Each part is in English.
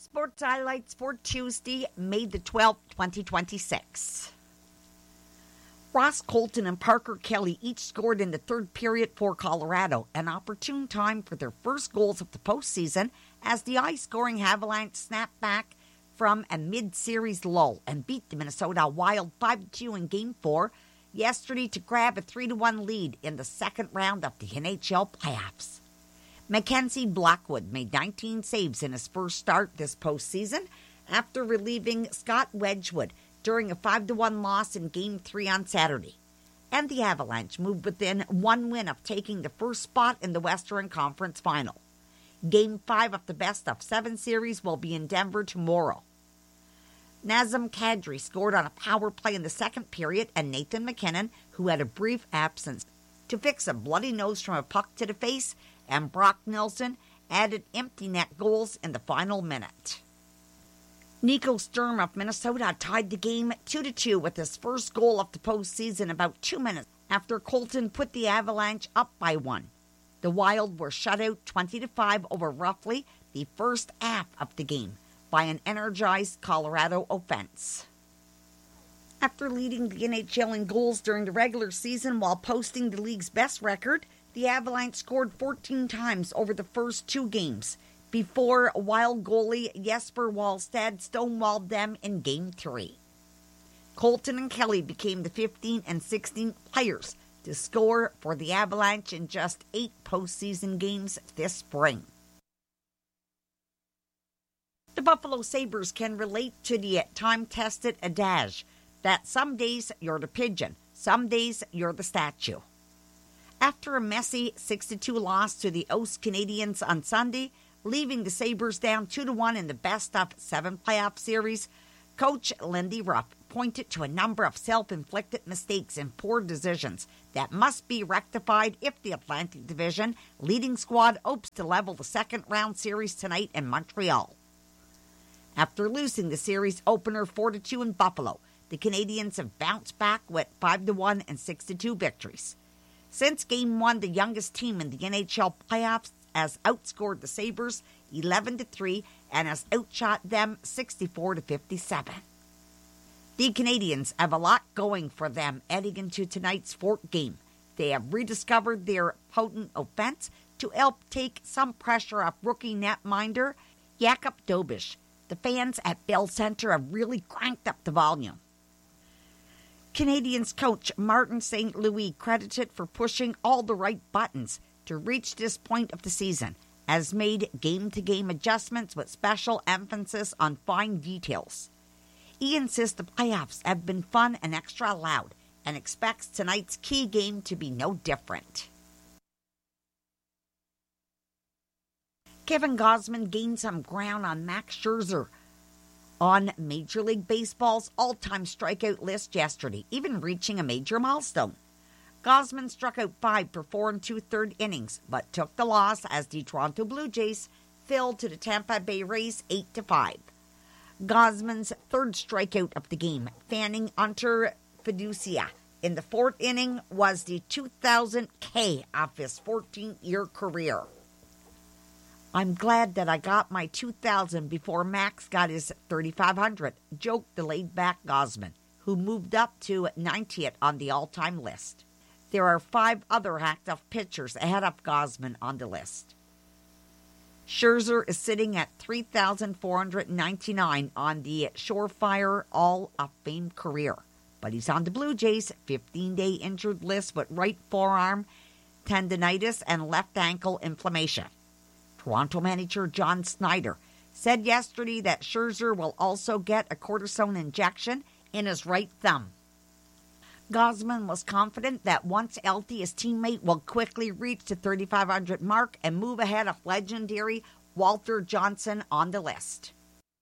Sports highlights for Tuesday, May the 12th, 2026. Ross Colton and Parker Kelly each scored in the third period for Colorado, an opportune time for their first goals of the postseason as the high-scoring Avalanche snapped back from a mid-series lull and beat the Minnesota Wild 5-2 in Game 4 yesterday to grab a 3-1 lead in the second round of the NHL playoffs. Mackenzie Blackwood made 19 saves in his first start this postseason after relieving Scott Wedgwood during a 5-1 loss in Game 3 on Saturday. And the Avalanche moved within one win of taking the first spot in the Western Conference Final. Game 5 of the best-of-7 series will be in Denver tomorrow. Nazem Kadri scored on a power play in the second period, and Nathan MacKinnon, who had a brief absence to fix a bloody nose from a puck to the face, and Brock Nelson added empty net goals in the final minute. Nico Sturm of Minnesota tied the game 2-2 with his first goal of the postseason about 2 minutes after Colton put the Avalanche up by 1. The Wild were shut out 20-5 over roughly the first half of the game by an energized Colorado offense. After leading the NHL in goals during the regular season while posting the league's best record, the Avalanche scored 14 times over the first 2 games before Wild goalie Jesper Wallstedt stonewalled them in Game 3. Colton and Kelly became the 15th and 16th players to score for the Avalanche in just 8 postseason games this spring. The Buffalo Sabres can relate to the time-tested adage that some days you're the pigeon, some days you're the statue. After a messy 6-2 loss to the Oast Canadiens on Sunday, leaving the Sabres down 2-1 in the best-of-7 playoff series, Coach Lindy Ruff pointed to a number of self-inflicted mistakes and poor decisions that must be rectified if the Atlantic Division leading squad hopes to level the second-round series tonight in Montreal. After losing the series opener 4-2 in Buffalo, the Canadiens have bounced back with 5-1 and 6-2 victories. Since Game 1, the youngest team in the NHL playoffs has outscored the Sabres 11-3 and has outshot them 64-57. The Canadiens have a lot going for them heading into tonight's fourth game. They have rediscovered their potent offense to help take some pressure off rookie netminder Jakub Dobeš. The fans at Bell Center have really cranked up the volume. Canadiens coach Martin St. Louis credited for pushing all the right buttons to reach this point of the season, has made game-to-game adjustments with special emphasis on fine details. He insists the playoffs have been fun and extra loud and expects tonight's key game to be no different. Kevin Gausman gained some ground on Max Scherzer on Major League Baseball's all-time strikeout list yesterday, even reaching a major milestone. Gausman struck out 5 for 4 2/3 innings, but took the loss as the Toronto Blue Jays fell to the Tampa Bay Rays 8-5. Gausman's third strikeout of the game, fanning Hunter Fiducia in the 4th inning, was the 2,000th K of his 14-year career. I'm glad that I got my 2,000 before Max got his 3,500, joked the laid-back Gausman, who moved up to 90th on the all-time list. There are 5 other active pitchers ahead of Gausman on the list. Scherzer is sitting at 3,499 on the Surefire Hall of Fame career, but he's on the Blue Jays' 15-day injured list with right forearm tendonitis and left ankle inflammation. Toronto manager John Snyder said yesterday that Scherzer will also get a cortisone injection in his right thumb. Gausman was confident that once healthy, his teammate will quickly reach the 3,500 mark and move ahead of legendary Walter Johnson on the list.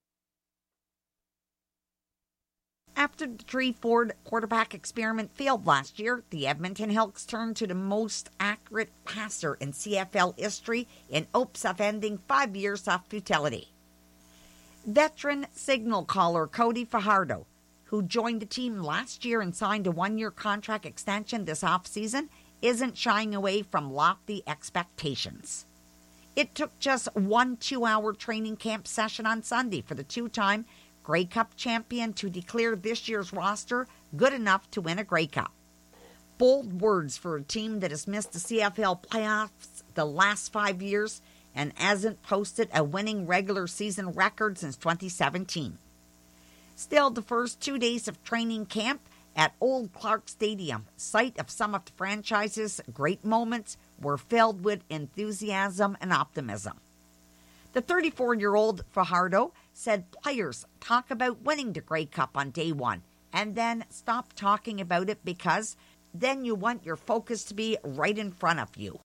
After the Tree Ford quarterback experiment failed last year, the Edmonton Elks turned to the most accurate passer in CFL history in hopes of ending 5 years of futility. Veteran signal caller Cody Fajardo, who joined the team last year and signed a 1-year contract extension this offseason, isn't shying away from lofty expectations. It took just one 2-hour training camp session on Sunday for the two-time Grey Cup champion to declare this year's roster good enough to win a Grey Cup. Bold words for a team that has missed the CFL playoffs the last 5 years and hasn't posted a winning regular season record since 2017. Still, the first 2 days of training camp at Old Clark Stadium, site of some of the franchise's great moments, were filled with enthusiasm and optimism. The 34-year-old Fajardo said players talk about winning the Grey Cup on day one and then stop talking about it because then you want your focus to be right in front of you.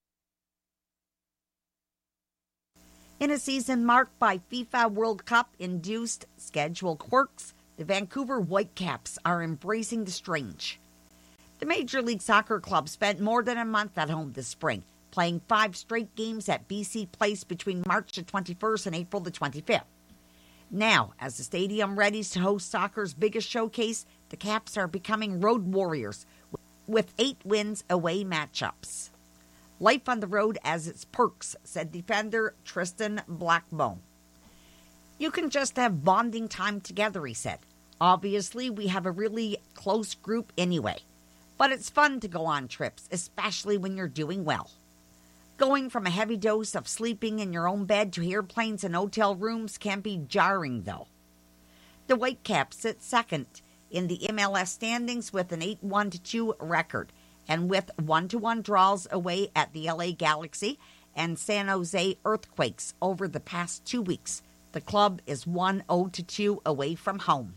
In a season marked by FIFA World Cup-induced schedule quirks, the Vancouver Whitecaps are embracing the strange. The Major League Soccer club spent more than a month at home this spring, playing 5 straight games at BC Place between March the 21st and April the 25th. Now, as the stadium readies to host soccer's biggest showcase, the Caps are becoming road warriors with 8 wins away matchups. Life on the road has its perks, said defender Tristan Blackmon. You can just have bonding time together, he said. Obviously, we have a really close group anyway. But it's fun to go on trips, especially when you're doing well. Going from a heavy dose of sleeping in your own bed to airplanes and hotel rooms can be jarring, though. The Whitecaps sit second in the MLS standings with an 8-1-2 record, and with 1-1 draws away at the LA Galaxy and San Jose Earthquakes over the past 2 weeks. The club is 1-0-2 away from home.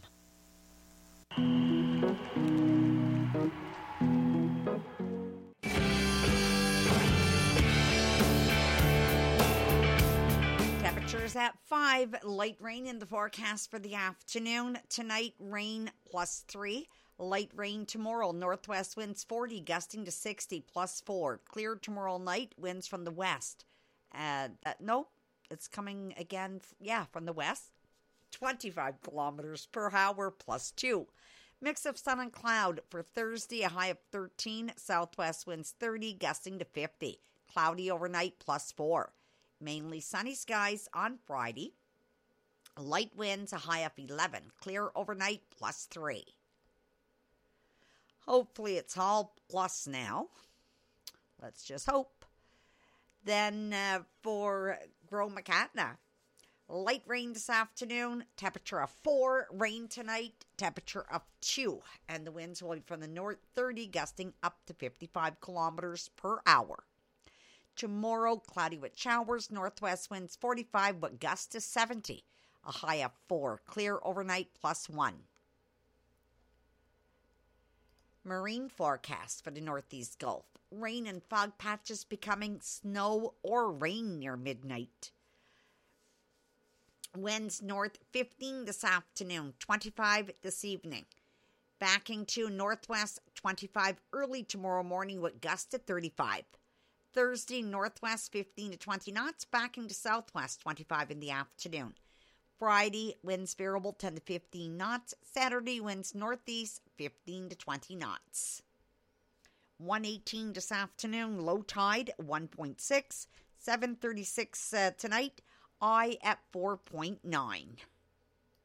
Temperatures at 5, light rain in the forecast for the afternoon. Tonight, rain +3. Light rain tomorrow, northwest winds 40, gusting to 60, +4. Clear tomorrow night, winds from the west. It's coming again, from the west. 25 kilometers per hour, +2. Mix of sun and cloud for Thursday, a high of 13. Southwest winds 30, gusting to 50. Cloudy overnight, +4. Mainly sunny skies on Friday. Light winds, a high of 11. Clear overnight, +3. Hopefully it's all plus now. Let's just hope. Then for Gromacatna, light rain this afternoon, temperature of 4, rain tonight, temperature of 2, and the winds will be from the north 30, gusting up to 55 kilometers per hour. Tomorrow, cloudy with showers, northwest winds 45, but gusts to 70, a high of 4, clear overnight, +1. Marine forecast for the northeast Gulf. Rain and fog patches becoming snow or rain near midnight. Winds north 15 this afternoon, 25 this evening. Backing to northwest 25 early tomorrow morning with gusts to 35. Thursday, northwest 15 to 20 knots, backing to southwest 25 in the afternoon. Friday, winds variable 10 to 15 knots. Saturday, winds northeast 15 to 20 knots. 1:18 this afternoon, low tide 1.6. 7:36 tonight, high at 4.9.